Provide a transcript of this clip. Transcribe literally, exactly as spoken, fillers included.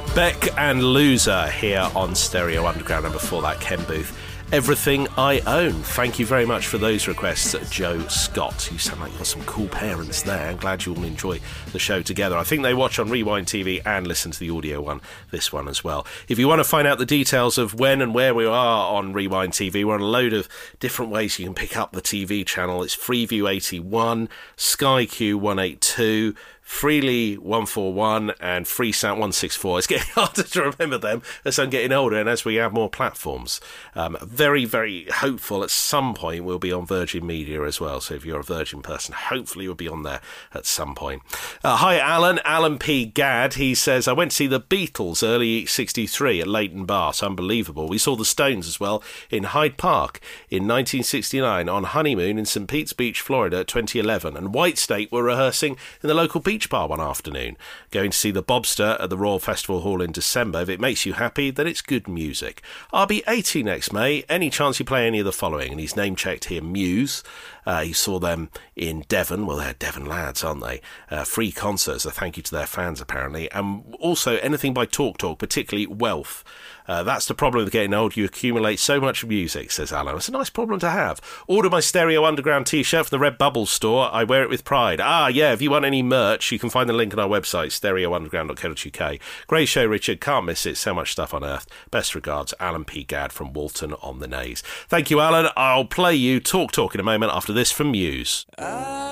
Beck and Loser here on Stereo Underground, and before that, Ken Booth, Everything I Own. Thank you very much for those requests, Joe Scott. You sound like you've got some cool parents there. I'm glad you all enjoy the show together. I think they watch on Rewind T V and listen to the audio one, this one as well. If you want to find out the details of when and where we are on Rewind T V, we're on a load of different ways you can pick up the T V channel. It's Freeview eighty-one, Sky Q one eighty-two, Freely one forty-one and Freesound one sixty-four. It's getting harder to remember them as I'm getting older and as we have more platforms. Um, very, very hopeful at some point we'll be on Virgin Media as well. So if you're a Virgin person, hopefully you'll be on there at some point. Uh, hi, Alan. Alan P. Gadd. He says, I went to see the Beatles early sixty-three at Leighton Bath. Unbelievable. We saw the Stones as well in Hyde Park in nineteen sixty-nine, on honeymoon in Saint Pete's Beach, Florida, twenty eleven. And Whitesnake were rehearsing in the local beach bar one afternoon. Going to see the Bobster at the Royal Festival Hall in December. If it makes you happy, then it's good music. I'll be eighty next May. Any chance you play any of the following? And he's name-checked here Muse. Uh, he saw them in Devon. Well, they're Devon lads, aren't they? Uh, free concerts, a thank you to their fans, apparently. And also anything by Talk Talk, particularly Wealth. Uh, that's the problem with getting old. You accumulate so much music, says Alan. It's a nice problem to have. Order my Stereo Underground t-shirt from the Red Bubble store. I wear it with pride. Ah, yeah, if you want any merch, you can find the link on our website, stereo underground dot co dot uk. Great show, Richard. Can't miss it. So much stuff on earth. Best regards, Alan P. Gadd from Walton on the Naze. Thank you, Alan. I'll play you Talk Talk in a moment after this from Muse. Uh...